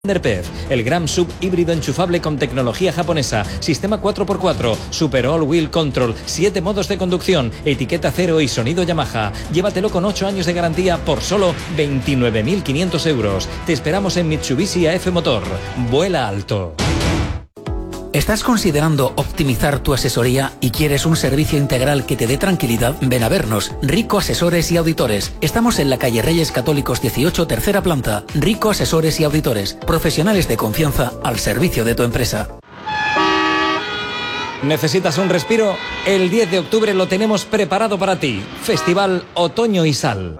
PEV, el Gram Sub híbrido enchufable con tecnología japonesa, sistema 4x4, Super All Wheel Control, 7 modos de conducción, etiqueta cero y sonido Yamaha. Llévatelo con 8 años de garantía por solo 29.500 euros. Te esperamos en Mitsubishi AF Motor. Vuela alto. ¿Estás considerando optimizar tu asesoría y quieres un servicio integral que te dé tranquilidad? Ven a vernos, Rico Asesores y Auditores. Estamos en la calle Reyes Católicos 18, tercera planta. Rico Asesores y Auditores, profesionales de confianza al servicio de tu empresa. ¿Necesitas un respiro? El 10 de octubre lo tenemos preparado para ti. Festival Otoño y Sal.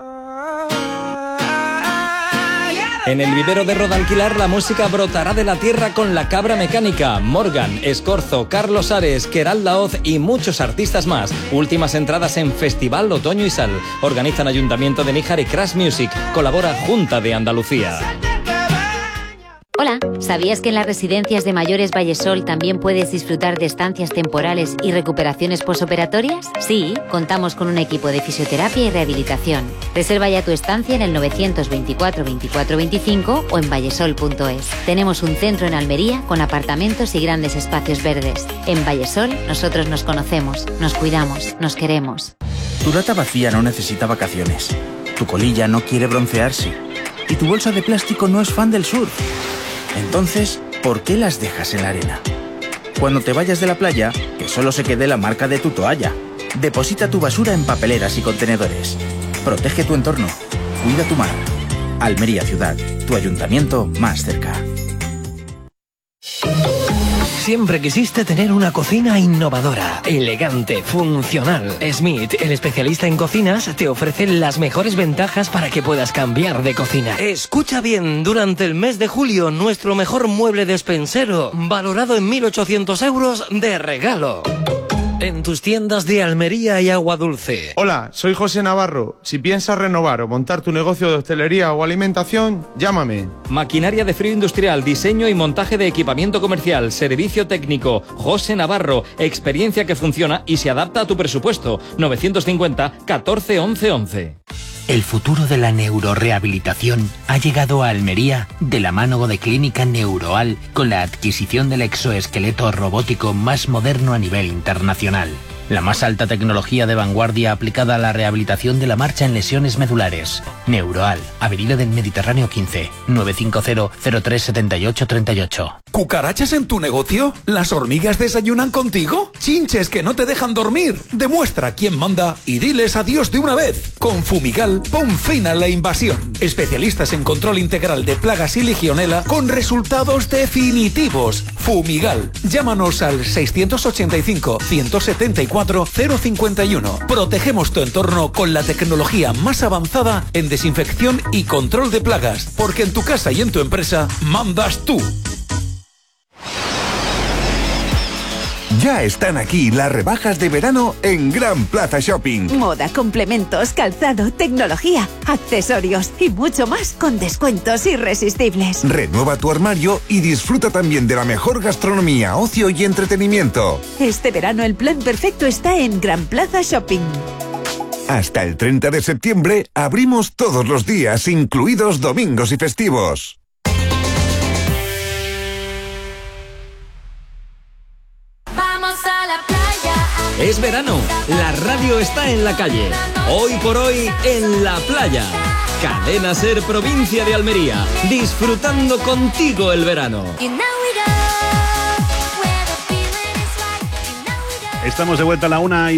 En el vivero de Rodalquilar la música brotará de la tierra con La Cabra Mecánica, Morgan, Escorzo, Carlos Ares, Queral Laoz y muchos artistas más. Últimas entradas en Festival Otoño y Sal. Organizan Ayuntamiento de Níjar y Crash Music. Colabora Junta de Andalucía. Hola, ¿sabías que en las residencias de mayores Vallesol también puedes disfrutar de estancias temporales y recuperaciones posoperatorias? Sí, contamos con un equipo de fisioterapia y rehabilitación. Reserva ya tu estancia en el 924 24 25 o en vallesol.es. Tenemos un centro en Almería con apartamentos y grandes espacios verdes. En Vallesol nosotros nos conocemos, nos cuidamos, nos queremos. Tu lata vacía no necesita vacaciones. Tu colilla no quiere broncearse. Y tu bolsa de plástico no es fan del surf. Entonces, ¿por qué las dejas en la arena? Cuando te vayas de la playa, que solo se quede la marca de tu toalla. Deposita tu basura en papeleras y contenedores. Protege tu entorno. Cuida tu mar. Almería Ciudad, tu ayuntamiento más cerca. Siempre quisiste tener una cocina innovadora, elegante, funcional. Smith, el especialista en cocinas, te ofrece las mejores ventajas para que puedas cambiar de cocina. Escucha bien, durante el mes de julio, nuestro mejor mueble despensero, valorado en 1.800 euros de regalo. En tus tiendas de Almería y Agua Dulce. Hola, soy José Navarro. Si piensas renovar o montar tu negocio de hostelería o alimentación, llámame. Maquinaria de frío industrial, diseño y montaje de equipamiento comercial, servicio técnico. José Navarro, experiencia que funciona y se adapta a tu presupuesto. 950 14 11 11. El futuro de la neurorehabilitación ha llegado a Almería de la mano de Clínica Neuroal con la adquisición del exoesqueleto robótico más moderno a nivel internacional. La más alta tecnología de vanguardia aplicada a la rehabilitación de la marcha en lesiones medulares. Neuroal, Avenida del Mediterráneo 15, 950-037838. ¿Cucarachas en tu negocio? ¿Las hormigas desayunan contigo? ¿Chinches que no te dejan dormir? Demuestra quién manda y diles adiós de una vez. Con Fumigal, pon fin a la invasión. Especialistas en control integral de plagas y legionela con resultados definitivos. Fumigal. Llámanos al 685-174-051. Protegemos tu entorno con la tecnología más avanzada en desinfección y control de plagas. Porque en tu casa y en tu empresa mandas tú. Ya están aquí las rebajas de verano en Gran Plaza Shopping. Moda, complementos, calzado, tecnología, accesorios y mucho más con descuentos irresistibles. Renueva tu armario y disfruta también de la mejor gastronomía, ocio y entretenimiento. Este verano el plan perfecto está en Gran Plaza Shopping. Hasta el 30 de septiembre abrimos todos los días, incluidos domingos y festivos. Es verano, la radio está en la calle. Hoy por hoy, en la playa. Cadena Ser, provincia de Almería. Disfrutando contigo el verano. Estamos de vuelta a la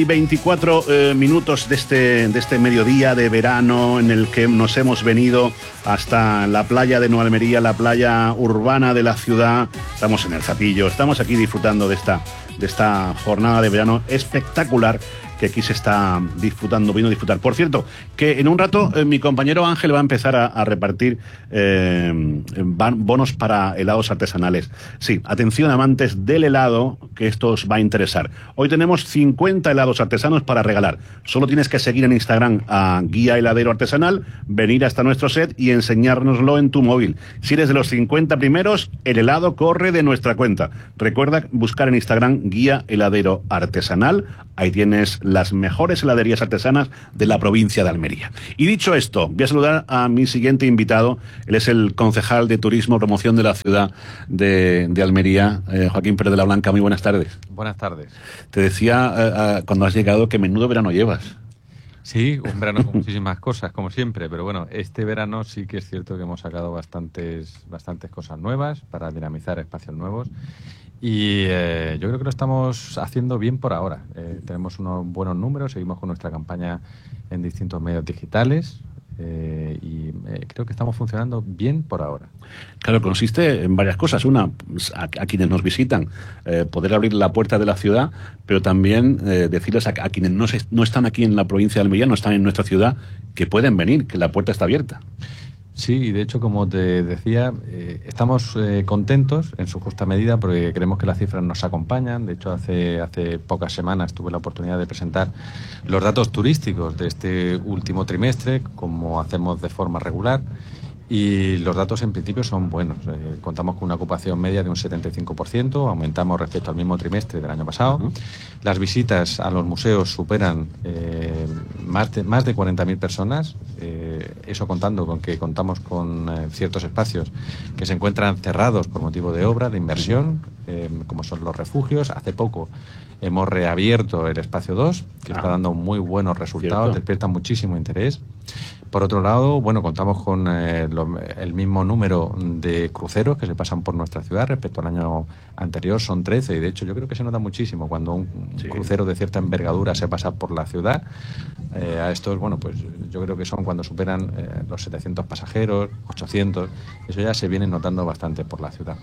1:24 de este mediodía de verano en el que nos hemos venido hasta la playa de Nueva Almería, la playa urbana de la ciudad. Estamos en el Zapillo, estamos aquí disfrutando de esta jornada de verano espectacular que aquí se está vino a disfrutar. Por cierto, que en un rato mi compañero Ángel va a empezar a repartir bonos para helados artesanales. Sí, atención amantes del helado, que esto os va a interesar. Hoy tenemos 50 helados artesanos para regalar. Solo tienes que seguir en Instagram a Guía Heladero Artesanal, venir hasta nuestro set y enseñárnoslo en tu móvil. Si eres de los 50 primeros, el helado corre de nuestra cuenta. Recuerda buscar en Instagram Guía Heladero Artesanal. Ahí tienes las mejores heladerías artesanas de la provincia de Almería. Y dicho esto, voy a saludar a mi siguiente invitado. Él es el concejal de Turismo y Promoción de la ciudad de Almería, Joaquín Pérez de la Blanca. Muy buenas tardes. Buenas tardes. Te decía cuando has llegado que menudo verano llevas. Sí, un verano con muchísimas cosas, como siempre, pero bueno, este verano sí que es cierto que hemos sacado bastantes cosas nuevas para dinamizar espacios nuevos y yo creo que lo estamos haciendo bien por ahora. Tenemos unos buenos números, seguimos con nuestra campaña en distintos medios digitales y creo que estamos funcionando bien por ahora. Claro, consiste en varias cosas. Una, a quienes nos visitan, poder abrir la puerta de la ciudad, pero también decirles a quienes no están aquí en la provincia de Almería, no están en nuestra ciudad, que pueden venir, que la puerta está abierta. Sí, y de hecho, como te decía, estamos contentos en su justa medida porque creemos que las cifras nos acompañan. De hecho, hace pocas semanas tuve la oportunidad de presentar los datos turísticos de este último trimestre, como hacemos de forma regular. Y los datos en principio son buenos. Contamos con una ocupación media de un 75%, aumentamos respecto al mismo trimestre del año pasado. Las visitas a los museos superan más de 40.000 personas, eso contando con que contamos con ciertos espacios que se encuentran cerrados por motivo de obra, de inversión, como son los refugios. Hace poco hemos reabierto el espacio 2, que está dando muy buenos resultados, despierta muchísimo interés. Por otro lado, bueno, contamos con el mismo número de cruceros que se pasan por nuestra ciudad respecto al año anterior, son 13, y de hecho yo creo que se nota muchísimo cuando un crucero de cierta envergadura se pasa por la ciudad. A estos, bueno, pues yo creo que son cuando superan los 700 pasajeros, 800, eso ya se viene notando bastante por la ciudad.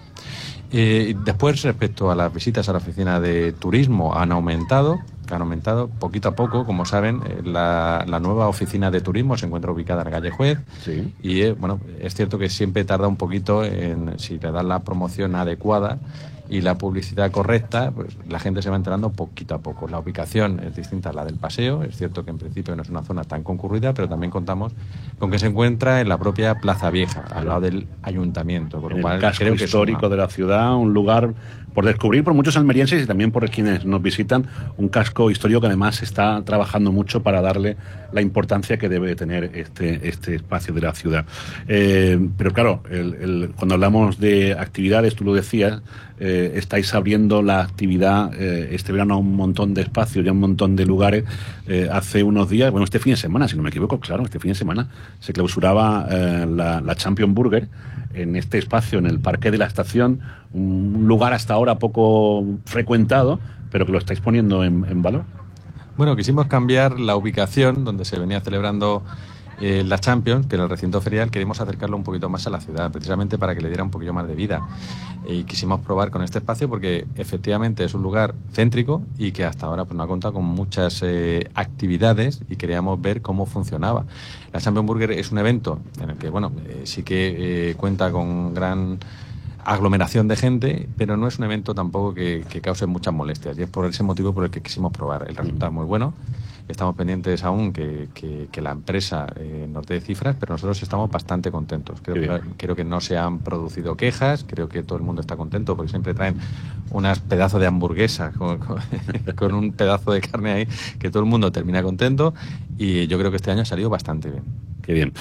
Después, respecto a las visitas a la oficina de turismo, han aumentado poquito a poco. Como saben, la nueva oficina de turismo se encuentra ubicada en la calle Juez, y bueno, es cierto que siempre tarda un poquito en, si le das la promoción adecuada y la publicidad correcta, pues la gente se va enterando poquito a poco. La ubicación es distinta a la del paseo, es cierto que en principio no es una zona tan concurrida, pero también contamos con que se encuentra en la propia Plaza Vieja, al lado del ayuntamiento, por lo cual el casco creo que histórico de la ciudad, un lugar por descubrir por muchos almerienses y también por quienes nos visitan, un casco histórico que además está trabajando mucho para darle la importancia que debe tener este espacio de la ciudad. Pero claro, cuando hablamos de actividades, tú lo decías, estáis abriendo la actividad este verano a un montón de espacios y a un montón de lugares. Hace unos días, bueno, este fin de semana, si no me equivoco, claro, este fin de semana se clausuraba la Champion Burger en este espacio, en el Parque de la Estación, un lugar hasta ahora poco frecuentado, pero que lo estáis poniendo en valor. Bueno, quisimos cambiar la ubicación donde se venía celebrando la Champions, que era el recinto ferial. Queríamos acercarlo un poquito más a la ciudad, precisamente para que le diera un poquillo más de vida. Y quisimos probar con este espacio porque efectivamente es un lugar céntrico y que hasta ahora pues no ha contado con muchas actividades, y queríamos ver cómo funcionaba. La Champions Burger es un evento en el que, bueno, sí que cuenta con gran aglomeración de gente, pero no es un evento tampoco que cause muchas molestias, y es por ese motivo por el que quisimos probar. El resultado es muy bueno. Estamos pendientes aún que la empresa nos dé cifras, pero nosotros estamos bastante contentos. Creo que no se han producido quejas, creo que todo el mundo está contento porque siempre traen unas pedazos de hamburguesa con un pedazo de carne ahí, que todo el mundo termina contento, y yo creo que este año ha salido bastante bien. Qué bien.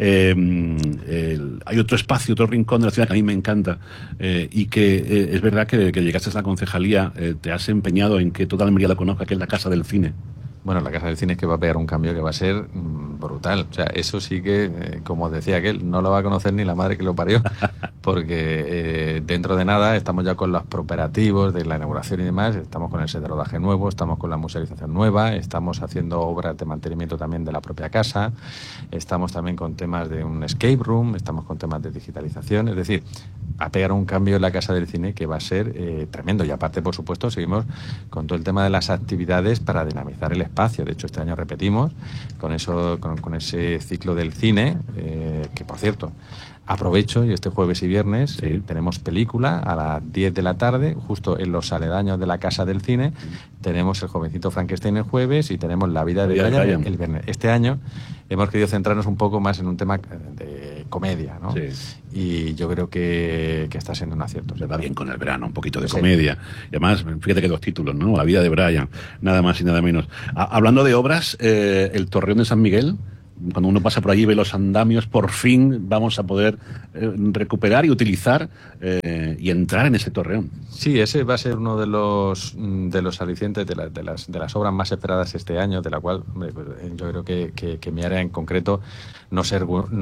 Hay otro espacio, otro rincón de la ciudad que a mí me encanta, y que es verdad que llegaste a la concejalía, te has empeñado en que toda Almería la conozca, que es la Casa del Cine. Bueno, la Casa del Cine es que va a pegar un cambio que va a ser brutal. O sea, eso sí que, como decía aquel, no lo va a conocer ni la madre que lo parió, porque dentro de nada estamos ya con los preparativos de la inauguración y demás. Estamos con el set de rodaje nuevo, estamos con la musealización nueva, estamos haciendo obras de mantenimiento también de la propia casa, estamos también con temas de un escape room, estamos con temas de digitalización. Es decir, a pegar un cambio en la Casa del Cine que va a ser tremendo. Y aparte, por supuesto, seguimos con todo el tema de las actividades para dinamizar el espacio. De hecho, este año repetimos con ese ciclo del cine, que por cierto, Aprovecho, y este jueves y viernes tenemos película a las 10 de la tarde, justo en los aledaños de la Casa del Cine. Tenemos El jovencito Frankenstein el jueves y tenemos La vida de Brian el viernes. Este año hemos querido centrarnos un poco más en un tema de comedia, ¿no? Sí. Y yo creo que está siendo un acierto. Se va bien con el verano, un poquito de comedia. Y además, fíjate que 2 títulos, ¿no? La vida de Brian, nada más y nada menos. Hablando de obras, el Torreón de San Miguel, cuando uno pasa por allí y ve los andamios, por fin vamos a poder recuperar y utilizar y entrar en ese torreón. Sí, ese va a ser uno de los alicientes de las obras más esperadas este año, de la cual yo creo que mi área en concreto nos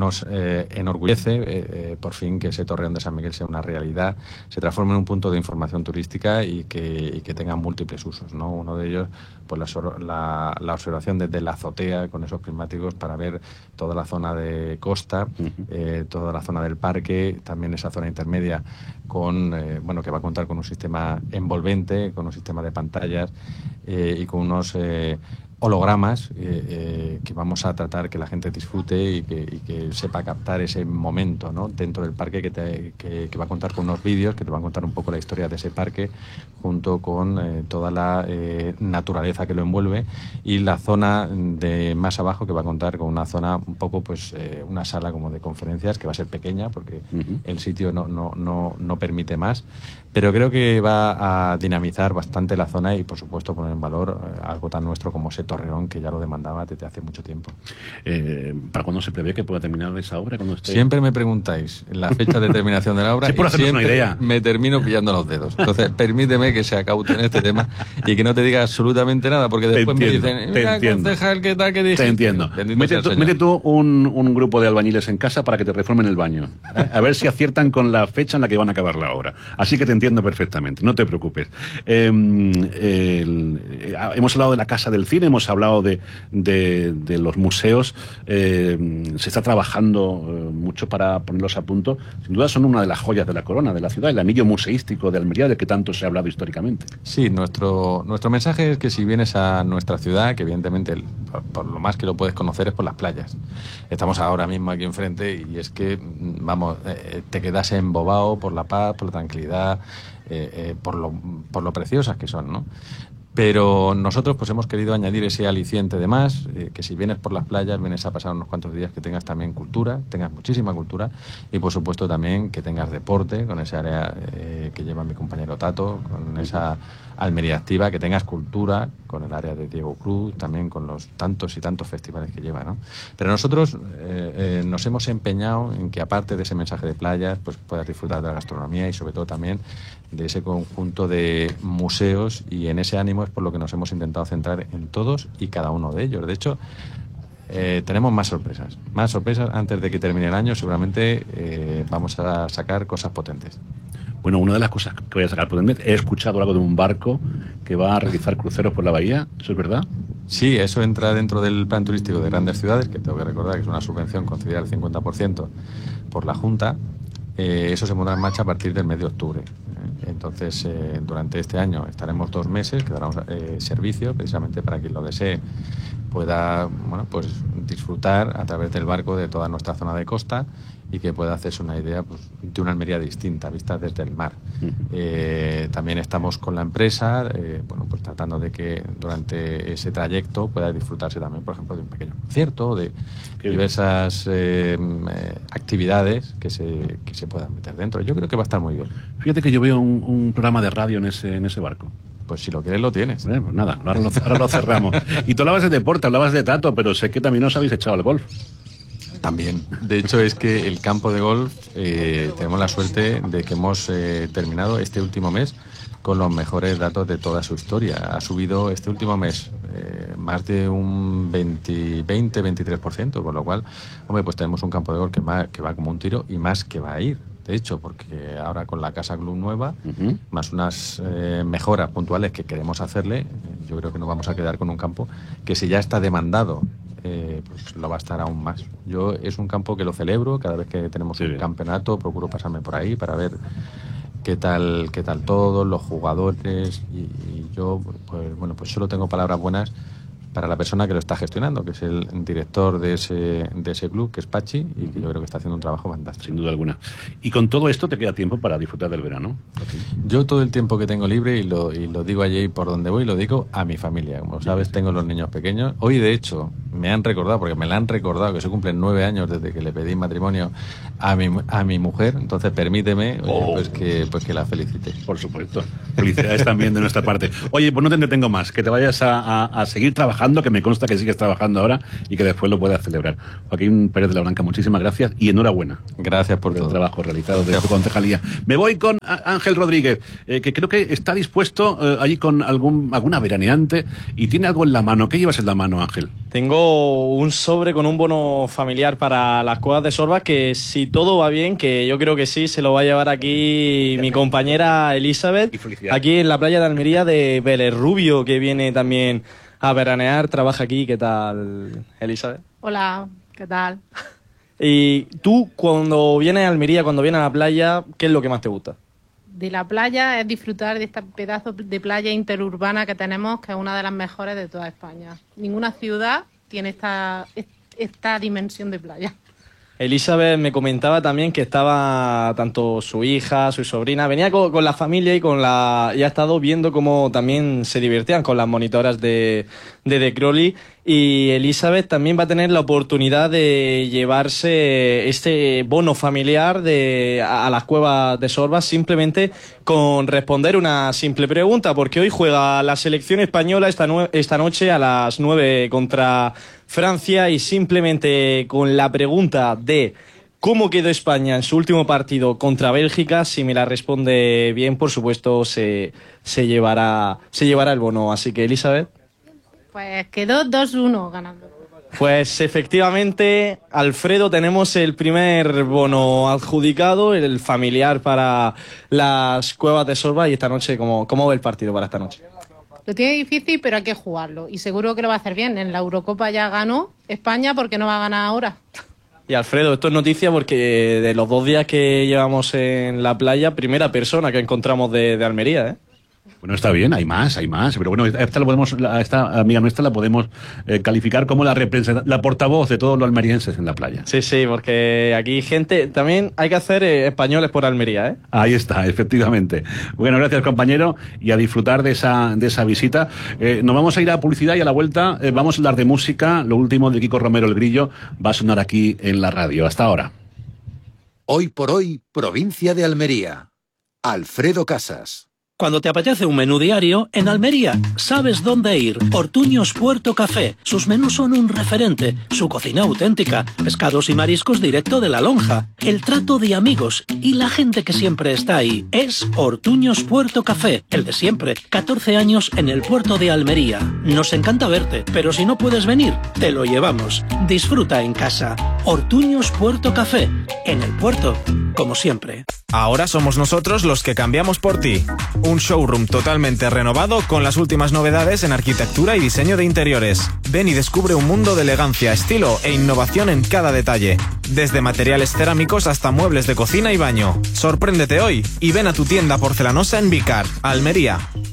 enorgullece por fin que ese torreón de San Miguel sea una realidad, se transforme en un punto de información turística y que tenga múltiples usos, ¿no? Uno de ellos, pues la observación desde la azotea con esos prismáticos para ver toda la zona de costa, toda la zona del parque, también esa zona intermedia con que va a contar con un sistema envolvente, con un sistema de pantallas y con unos hologramas que vamos a tratar que la gente disfrute y que sepa captar ese momento, ¿no? Dentro del parque que va a contar con unos vídeos que te van a contar un poco la historia de ese parque junto con toda la naturaleza que lo envuelve, y la zona de más abajo que va a contar con una zona un poco una sala como de conferencias que va a ser pequeña porque el sitio no permite más, pero creo que va a dinamizar bastante la zona y por supuesto poner en valor algo tan nuestro como ese Torreón, que ya lo demandaba desde hace mucho tiempo. ¿Para cuándo se prevé que pueda terminar esa obra? Siempre me preguntáis la fecha de terminación de la obra por y hacernos siempre una idea. Me termino pillando los dedos. Entonces, permíteme que sea cauto en este tema y que no te diga absolutamente nada, porque después me dicen, mira, concejal, ¿qué tal que dijiste? Te entiendo. Mete tú un grupo de albañiles en casa para que te reformen el baño. A ver si aciertan con la fecha en la que van a acabar la obra. Así que te entiendo perfectamente, no te preocupes. Hemos hablado de la Casa del Cine, hemos hablado de los museos. Se está trabajando mucho para ponerlos a punto. Sin duda son una de las joyas de la corona de la ciudad, el anillo museístico de Almería, del que tanto se ha hablado históricamente. Sí, nuestro mensaje es que si vienes a nuestra ciudad, que evidentemente por lo más que lo puedes conocer es por las playas. Estamos ahora mismo aquí enfrente y es que, te quedas embobado por la paz, por la tranquilidad, por lo preciosas que son, ¿no? Pero nosotros pues hemos querido añadir ese aliciente de más, que si vienes por las playas, vienes a pasar unos cuantos días, que tengas también cultura, tengas muchísima cultura, y por supuesto también que tengas deporte, con ese área que lleva mi compañero Tato, con esa Almería Activa, que tengas cultura, con el área de Diego Cruz, también con los tantos y tantos festivales que lleva, ¿no? Pero nosotros nos hemos empeñado en que, aparte de ese mensaje de playas, pues puedas disfrutar de la gastronomía y sobre todo también de ese conjunto de museos, y en ese ánimo es por lo que nos hemos intentado centrar en todos y cada uno de ellos. De hecho, tenemos más sorpresas antes de que termine el año. Seguramente vamos a sacar cosas potentes. Bueno, una de las cosas que voy a sacar potentes, he escuchado algo de un barco que va a realizar cruceros por la bahía. ¿Eso es verdad? Sí, eso entra dentro del plan turístico de grandes ciudades, que tengo que recordar que es una subvención concedida al 50% por la Junta. Eso se pondrá en marcha a partir del mes de octubre. Entonces, durante este año estaremos 2 meses, que daremos servicio precisamente para quien lo desee pueda disfrutar a través del barco de toda nuestra zona de costa y que pueda hacerse una idea de una Almería distinta, vista desde el mar. También estamos con la empresa, tratando de que durante ese trayecto pueda disfrutarse también, por ejemplo, de un pequeño concierto, de diversas actividades que se puedan meter dentro. Yo creo que va a estar muy bien. Fíjate que yo veo un programa de radio en ese barco. Pues si lo quieres, lo tienes. Pues nada, ahora lo cerramos. Y tú hablabas de deporte, hablabas de Tato, pero sé que también os habéis echado al golf. También. De hecho, es que el campo de golf, tenemos la suerte de que hemos terminado este último mes con los mejores datos de toda su historia. Ha subido este último mes más de un 20-23%, con lo cual, pues tenemos un campo de golf que va como un tiro y más que va a ir. De hecho, porque ahora con la Casa Club nueva, más unas mejoras puntuales que queremos hacerle, yo creo que nos vamos a quedar con un campo que, si ya está demandado, pues lo va a estar aún más. Yo es un campo que lo celebro cada vez que tenemos un campeonato, procuro pasarme por ahí para ver qué tal todos los jugadores, y yo pues solo tengo palabras buenas para la persona que lo está gestionando, que es el director de ese club, que es Pachi, y que yo creo que está haciendo un trabajo fantástico. Sin duda alguna. Y con todo esto te queda tiempo para disfrutar del verano. Yo todo el tiempo que tengo libre, y lo digo allí por donde voy, lo digo a mi familia. Como sabes, tengo los niños pequeños. Hoy, de hecho, me han recordado, porque me la han recordado, que se cumplen 9 años desde que le pedí matrimonio a mi mujer. Entonces, permíteme pues que la felicite. Por supuesto. Felicidades también de nuestra parte. Oye, pues no te entretengo más. Que te vayas a seguir trabajando, que me consta que sigues trabajando ahora y que después lo puedas celebrar. Joaquín Pérez de la Blanca, muchísimas gracias y enhorabuena. Gracias por el trabajo realizado desde tu concejalía. Me voy con Ángel Rodríguez, que creo que está dispuesto allí con alguna veraneante y tiene algo en la mano. ¿Qué llevas en la mano, Ángel? Tengo un sobre con un bono familiar para las cuevas de Sorbas que, si todo va bien, que yo creo que sí, se lo va a llevar aquí mi compañera Elizabeth, aquí en la playa de Almería de Vélez Rubio, que viene también a veranear, trabaja aquí. ¿Qué tal, Elizabeth? Hola, ¿qué tal? Y tú, cuando vienes a Almería, cuando vienes a la playa, ¿qué es lo que más te gusta? De la playa es disfrutar de este pedazo de playa interurbana que tenemos, que es una de las mejores de toda España. Ninguna ciudad tiene esta dimensión de playa. Elizabeth me comentaba también que estaba tanto su hija, su sobrina, venía con la familia y ha estado viendo cómo también se divertían con las monitoras de The Crowley. Y Elizabeth también va a tener la oportunidad de llevarse este bono familiar a las cuevas de Sorbas simplemente con responder una simple pregunta, porque hoy juega la selección española esta noche a las 9 contra Francia, y simplemente con la pregunta de cómo quedó España en su último partido contra Bélgica, si me la responde bien, por supuesto se llevará el bono. Así que, Elizabeth. Pues quedó 2-1 ganando. Pues efectivamente, Alfredo, tenemos el primer bono adjudicado, el familiar para las cuevas de Sorbas. Y esta noche, ¿cómo ve el partido para esta noche? Lo tiene difícil, pero hay que jugarlo. Y seguro que lo va a hacer bien. En la Eurocopa ya ganó España, ¿por qué no va a ganar ahora? Y Alfredo, esto es noticia porque de los 2 días que llevamos en la playa, primera persona que encontramos de Almería, ¿eh? Bueno, está bien, hay más, pero bueno, esta amiga nuestra la podemos calificar como la portavoz de todos los almerienses en la playa. Sí, porque aquí gente, también hay que hacer españoles por Almería, ¿eh? Ahí está, efectivamente. Bueno, gracias, compañero, y a disfrutar de esa visita. Nos vamos a ir a publicidad y a la vuelta vamos a hablar de música. Lo último de Kiko Romero, El Grillo, va a sonar aquí en la radio. Hasta ahora. Hoy por hoy, provincia de Almería. Alfredo Casas. Cuando te apetece un menú diario, en Almería sabes dónde ir. Ortuños Puerto Café. Sus menús son un referente. Su cocina auténtica. Pescados y mariscos directo de la lonja. El trato de amigos y la gente que siempre está ahí. Es Ortuños Puerto Café. El de siempre. 14 años en el puerto de Almería. Nos encanta verte, pero si no puedes venir, te lo llevamos. Disfruta en casa. Ortuños Puerto Café. En el puerto, como siempre. Ahora somos nosotros los que cambiamos por ti. Un showroom totalmente renovado con las últimas novedades en arquitectura y diseño de interiores. Ven y descubre un mundo de elegancia, estilo e innovación en cada detalle. Desde materiales cerámicos hasta muebles de cocina y baño. Sorpréndete hoy y ven a tu tienda porcelanosa en Vicar, Almería.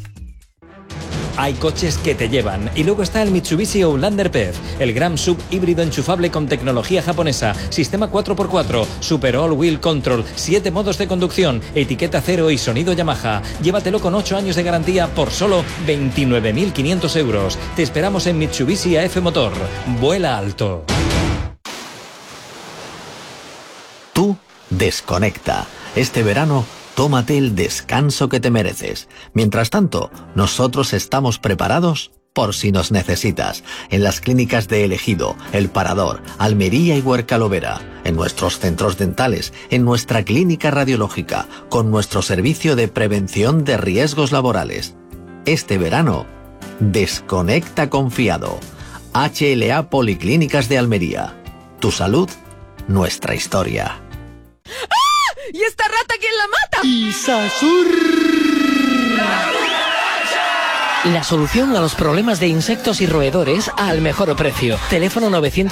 Hay coches que te llevan. Y luego está el Mitsubishi Outlander PHEV, el gran sub híbrido enchufable con tecnología japonesa, sistema 4x4, Super All Wheel Control, 7 modos de conducción, etiqueta cero y sonido Yamaha. Llévatelo con 8 años de garantía por solo 29.500 euros. Te esperamos en Mitsubishi AF Motor. Vuela alto. Tú desconecta. Este verano tómate el descanso que te mereces. Mientras tanto, nosotros estamos preparados por si nos necesitas. En las clínicas de El Ejido, El Parador, Almería y Huerca-Lovera. En nuestros centros dentales, en nuestra clínica radiológica, con nuestro servicio de prevención de riesgos laborales. Este verano, desconecta confiado. HLA Policlínicas de Almería. Tu salud, nuestra historia. ¿Y esta rata quién la mata? ¡Isasur! La solución a los problemas de insectos y roedores al mejor precio. Teléfono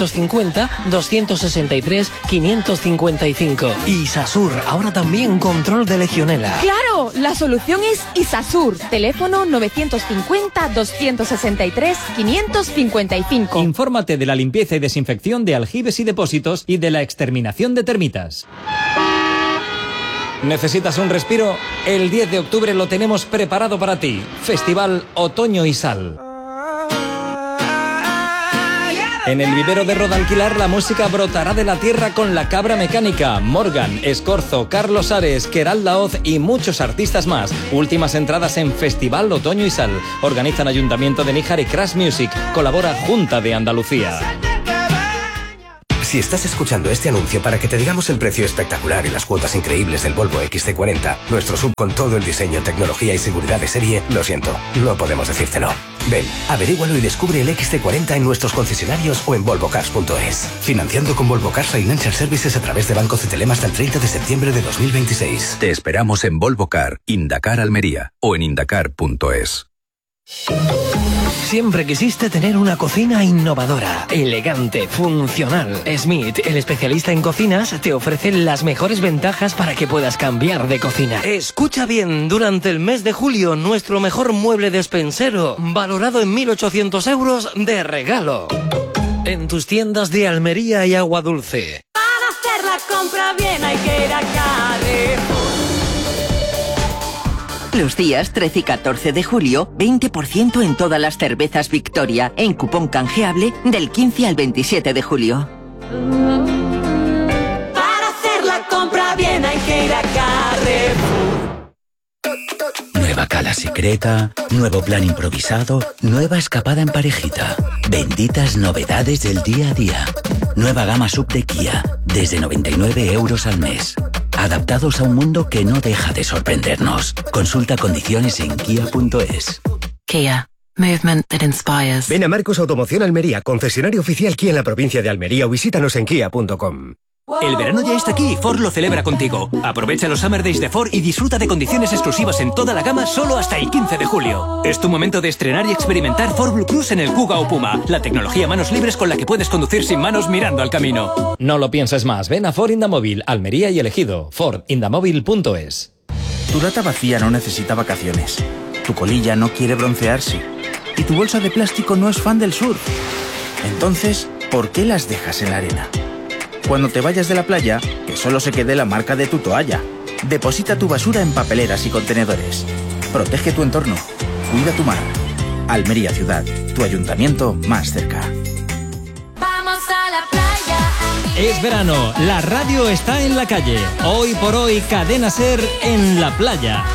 950-263-555. Isasur, ahora también control de legionela. ¡Claro! La solución es Isasur. Teléfono 950-263-555. Infórmate de la limpieza y desinfección de aljibes y depósitos y de la exterminación de termitas. ¿Necesitas un respiro? El 10 de octubre lo tenemos preparado para ti. Festival Otoño y Sal. En el vivero de Rodalquilar la música brotará de la tierra con La Cabra Mecánica, Morgan, Escorzo, Carlos Ares, Queral Laoz y muchos artistas más. Últimas entradas en Festival Otoño y Sal. Organizan Ayuntamiento de Níjar y Crash Music. Colabora Junta de Andalucía. Si estás escuchando este anuncio para que te digamos el precio espectacular y las cuotas increíbles del Volvo XC40, nuestro SUV con todo el diseño, tecnología y seguridad de serie, lo siento, no podemos decírtelo. Ven, averígualo y descubre el XC40 en nuestros concesionarios o en volvocars.es. Financiando con Volvo Cars Financial Services a través de Banco Cetelem hasta el 30 de septiembre de 2026. Te esperamos en Volvo Car, Indacar Almería o en indacar.es. Siempre quisiste tener una cocina innovadora, elegante, funcional. Smith, el especialista en cocinas, te ofrece las mejores ventajas para que puedas cambiar de cocina. Escucha bien, durante el mes de julio, nuestro mejor mueble despensero, valorado en 1.800 euros de regalo. En tus tiendas de Almería y Agua Dulce. Para hacer la compra bien hay que ir a Carrefour. Los días 13 y 14 de julio, 20% en todas las cervezas Victoria, en cupón canjeable del 15 al 27 de julio. Para hacer la compra bien hay que ir a Carrefour. Nueva cala secreta, nuevo plan improvisado, nueva escapada en parejita. Benditas novedades del día a día. Nueva gama sub de Kia, desde 99 euros al mes. Adaptados a un mundo que no deja de sorprendernos. Consulta condiciones en kia.es. Kia. Movement that inspires. Ven a Marcos Automoción Almería, concesionario oficial Kia en la provincia de Almería, o visítanos en kia.com. El verano ya está aquí y Ford lo celebra contigo. Aprovecha los Summer Days de Ford y disfruta de condiciones exclusivas en toda la gama solo hasta el 15 de julio. Es tu momento de estrenar y experimentar Ford Blue Cruise en el Kuga o Puma, la tecnología manos libres con la que puedes conducir sin manos mirando al camino. No lo pienses más, ven a Ford Indamóvil, Almería y Elegido. Fordindamóvil.es. Tu lata vacía no necesita vacaciones. Tu colilla no quiere broncearse. Y tu bolsa de plástico no es fan del surf. Entonces, ¿por qué las dejas en la arena? Cuando te vayas de la playa, que solo se quede la marca de tu toalla. Deposita tu basura en papeleras y contenedores. Protege tu entorno. Cuida tu mar. Almería Ciudad, tu ayuntamiento más cerca. Vamos a la playa. Es verano, la radio está en la calle. Hoy por hoy, Cadena Ser en la playa.